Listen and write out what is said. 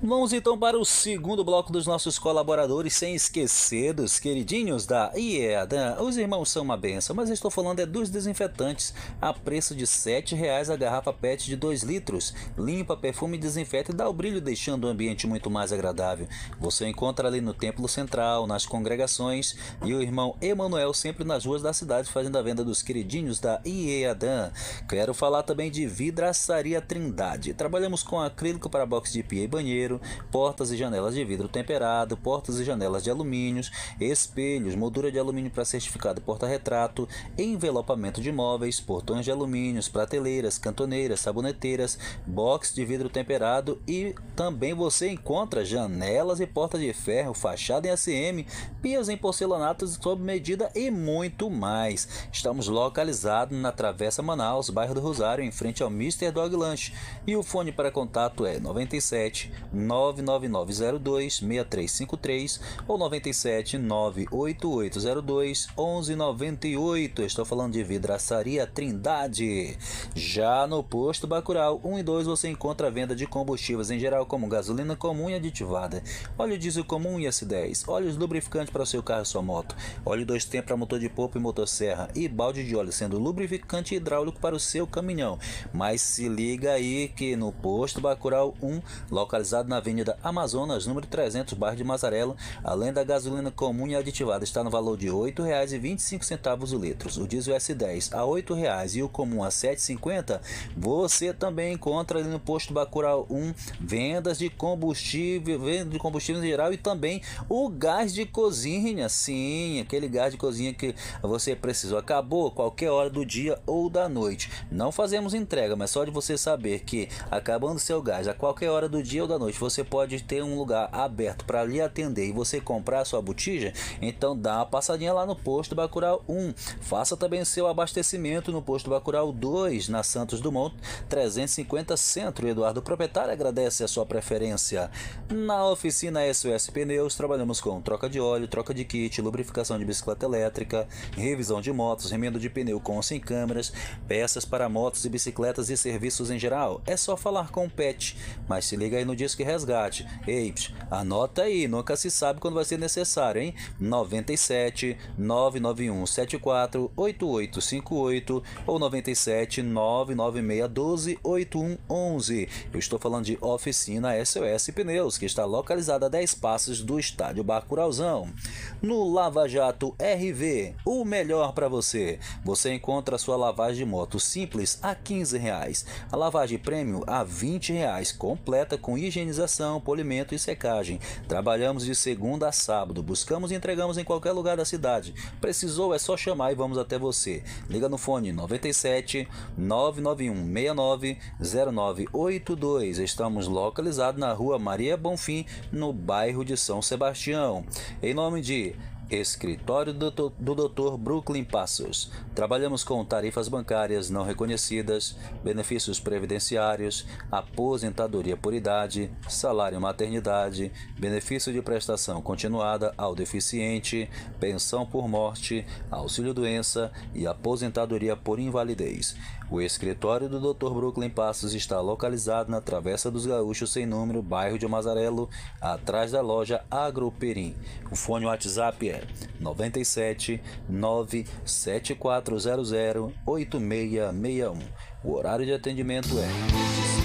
Vamos então para o segundo bloco dos nossos colaboradores, sem esquecer dos queridinhos da IEADAN. Os irmãos são uma benção, mas estou falando dos desinfetantes, a preço de R$ 7,00 a garrafa PET de 2 litros. Limpa, perfume e desinfeta e dá o brilho, deixando o ambiente muito mais agradável. Você encontra ali no Templo Central, nas congregações, e o irmão Emanuel sempre nas ruas da cidade fazendo a venda dos queridinhos da IEADAN. Quero falar também de Vidraçaria Trindade. Trabalhamos com acrílico para box de pia e banheiro, portas e janelas de vidro temperado, portas e janelas de alumínio, espelhos, moldura de alumínio para certificado porta-retrato, envelopamento de móveis, portões de alumínio, prateleiras, cantoneiras, saboneteiras, box de vidro temperado e também você encontra janelas e portas de ferro, fachada em ACM, pias em porcelanato sob medida e muito mais. Estamos localizados na Travessa Manaus, bairro do Rosário, em frente ao Mr. Dog Lunch. E o fone para contato é 97 99902 6353 ou 97 98802 1198. Estou falando de Vidraçaria Trindade. Já no posto Bacurau 1 e 2 você encontra a venda de combustíveis em geral, como gasolina comum e aditivada, óleo diesel comum e S10, óleos lubrificantes para o seu carro e sua moto, óleo 2 tempos para motor de polpa e motosserra e balde de óleo sendo lubrificante hidráulico para o seu caminhão. Mas se liga aí que no posto Bacurau 1, localizado na Avenida Amazonas, número 300, bairro de Mazarelo, além da gasolina comum e aditivada está no valor de R$ 8,25 o litro, o diesel S10 a R$ 8,00 e o comum a R$ 7,50, você também encontra ali no posto Bacurau 1 vendas de combustível, venda de combustível em geral e também o gás de cozinha, sim, aquele gás de cozinha que você precisou, acabou qualquer hora do dia ou da noite. Não fazemos entrega, mas só de você saber que acabando seu gás a qualquer hora do dia ou da noite, você pode ter um lugar aberto para lhe atender e você comprar a sua botija, então dá uma passadinha lá no posto Bacurau 1. Faça também o seu abastecimento no posto Bacurau 2, na Santos Dumont 350 Centro. O Eduardo, proprietário, agradece a sua preferência. Na oficina SOS Pneus, trabalhamos com troca de óleo, troca de kit, lubrificação de bicicleta elétrica, revisão de motos, remendo de pneu com ou sem câmeras, peças para motos e bicicletas e serviços em geral. É só falar com o Pet, mas se liga aí no Disque Resgate. Ei, anota aí, nunca se sabe quando vai ser necessário, hein? 97 991 74 8858 ou 97 996 12 8111. Eu estou falando de oficina SOS Pneus, que está localizada a 10 passos do estádio Bacurauzão. No Lava Jato RV, o melhor para você. Você encontra a sua lavagem de moto simples a R$ 15,00, a lavagem premium a R$ 20,00, completa com higienização, polimento e secagem. Trabalhamos de segunda a sábado, buscamos e entregamos em qualquer lugar da cidade. Precisou, é só chamar e vamos até você. Liga no fone 97 991 69 0982. Estamos localizados na rua Maria Bonfim, no bairro de São Sebastião. Em nome de Escritório do Dr. Brooklyn Passos. Trabalhamos com tarifas bancárias não reconhecidas, benefícios previdenciários, aposentadoria por idade, salário maternidade, benefício de prestação continuada ao deficiente, pensão por morte, auxílio-doença e aposentadoria por invalidez. O escritório do Dr. Brooklyn Passos está localizado na Travessa dos Gaúchos sem número, bairro de Mazarelo, atrás da loja Agroperim. O fone WhatsApp é 97 97400 8661. O horário de atendimento é